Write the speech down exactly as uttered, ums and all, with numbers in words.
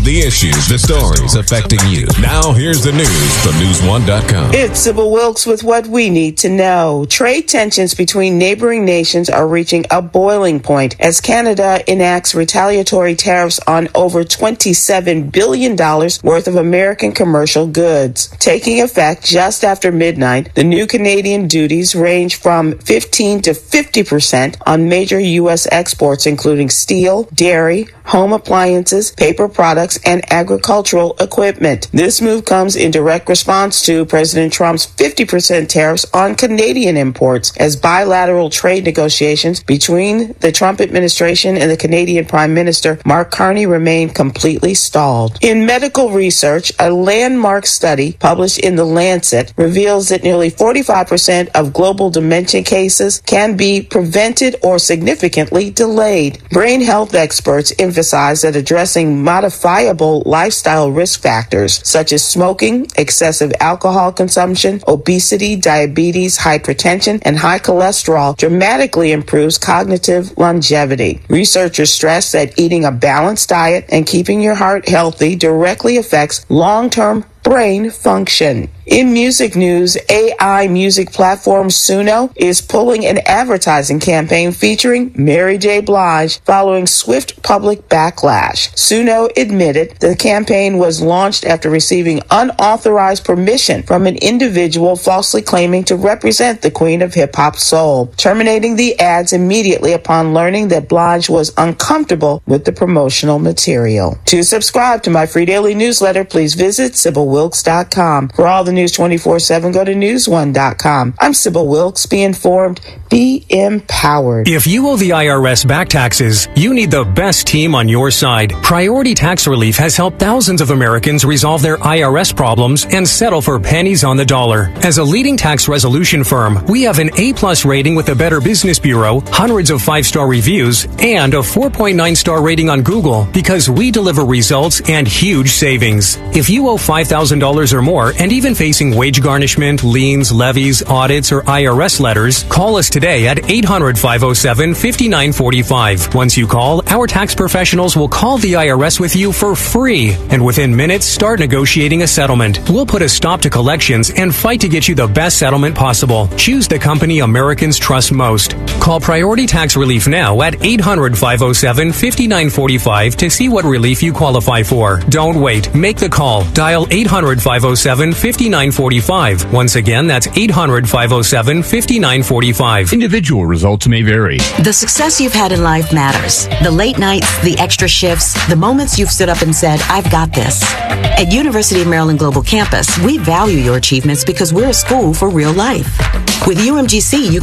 The issues, the stories affecting you. Now here's the news from news one dot com. It's Sybil Wilkes with what we need to know. Trade tensions between neighboring nations are reaching a boiling point as Canada enacts retaliatory tariffs on over twenty-seven billion dollars worth of American commercial goods. Taking effect just after midnight, the new Canadian duties range from fifteen to fifty percent on major U S exports, including steel, dairy, home appliances, paper products, and agricultural equipment. This move comes in direct response to President Trump's fifty percent tariffs on Canadian imports as bilateral trade negotiations between the Trump administration and the Canadian Prime Minister Mark Carney remain completely stalled. In medical research, a landmark study published in The Lancet reveals that nearly forty-five percent of global dementia cases can be prevented or significantly delayed. Brain health experts emphasize that addressing modifiable lifestyle risk factors such as smoking, excessive alcohol consumption, obesity, diabetes, hypertension, and high cholesterol dramatically improves cognitive longevity. Researchers stress that eating a balanced diet and keeping your heart healthy directly affects long-term brain function. In music news, A I music platform Suno is pulling an advertising campaign featuring Mary J. Blige following swift public backlash. Suno admitted the campaign was launched after receiving unauthorized permission from an individual falsely claiming to represent the Queen of Hip Hop Soul, terminating the ads immediately upon learning that Blige was uncomfortable with the promotional material. To subscribe to my free daily newsletter, please visit Sybil Wilkes dot com. For all the news twenty-four seven, go to news one dot com. I'm Sybil Wilkes. Be informed, be empowered. If you owe the I R S back taxes, you need the best team on your side. Priority Tax Relief has helped thousands of Americans resolve their I R S problems and settle for pennies on the dollar. As a leading tax resolution firm, we have an A-plus rating with the Better Business Bureau, hundreds of five-star reviews, and a four point nine star rating on Google because we deliver results and huge savings. If you owe five thousand dollars or more and even facing wage garnishment, liens, levies, audits, or I R S letters, call us today at eight hundred, five oh seven, five nine four five. Once you call, our tax professionals will call the I R S with you for free, and within minutes, start negotiating a settlement. We'll put a stop to collections and fight to get you the best settlement possible. Choose the company Americans trust most. Call Priority Tax Relief now at eight hundred, five oh seven, five nine four five to see what relief you qualify for. Don't wait. Make the call. Dial eight hundred, five oh seven, five nine four five. Once again, that's eight hundred, five oh seven, five nine four five. Individual results may vary. The success you've had in life matters. The late nights, the extra shifts, the moments you've stood up and said, I've got this. At University of Maryland Global Campus, we value your achievements because we're a school for real life. With U M G C, you